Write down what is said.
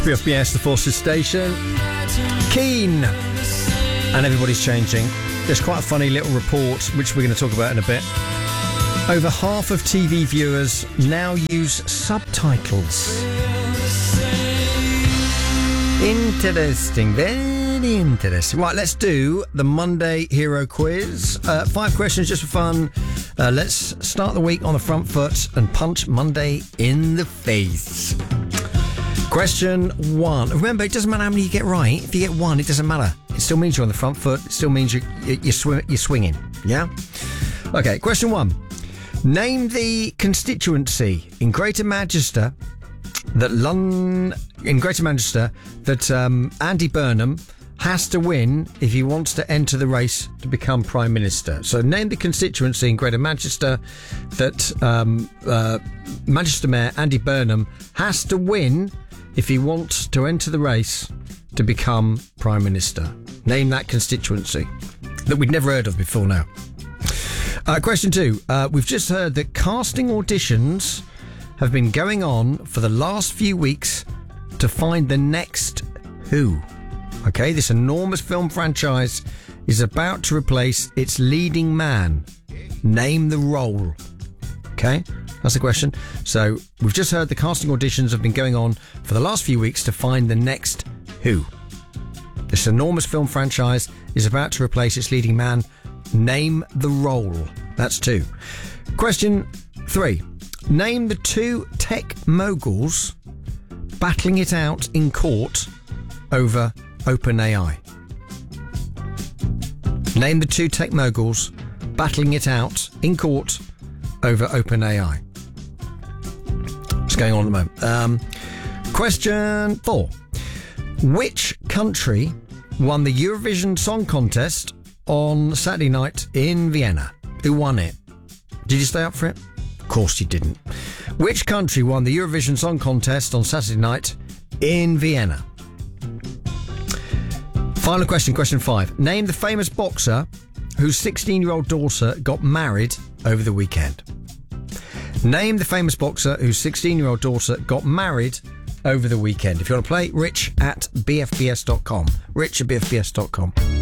BFBS, the Forces Station. Keen. And everybody's changing. There's quite a funny little report, which we're going to talk about in a bit. Over half of TV viewers now use subtitles. Interesting, very interesting. Right, let's do the Monday Hero Quiz. 5 questions just for fun. Let's start the week on the front foot and punch Monday in the face. Question 1. Remember, it doesn't matter how many you get right. If you get 1, it doesn't matter. It still means you're on the front foot. It still means you're swinging. Yeah? Okay, question 1. Name the constituency in Greater Manchester that Andy Burnham has to win if he wants to enter the race to become Prime Minister. So name the constituency in Greater Manchester that Manchester Mayor Andy Burnham has to win if he wants to enter the race to become Prime Minister. Name that constituency that we'd never heard of before now. Question 2. We've just heard that casting auditions have been going on for the last few weeks to find the next Who. Okay, this enormous film franchise is about to replace its leading man. Name the role. Okay, that's the question. So we've just heard the casting auditions have been going on for the last few weeks to find the next Who. This enormous film franchise is about to replace its leading man. Name the role. That's 2. Question 3. Name the 2 tech moguls battling it out in court over OpenAI. Name the 2 tech moguls battling it out in court over OpenAI. What's going on at the moment? Question 4. Which country won the Eurovision Song Contest on Saturday night in Vienna? Who won it? Did you stay up for it? Of course you didn't. Which country won the Eurovision Song Contest on Saturday night in Vienna? Final question, question 5. Name the famous boxer whose 16-year-old daughter got married over the weekend. Name the famous boxer whose 16-year-old daughter got married over the weekend. If you want to play, rich@bfbs.com. rich@bfbs.com.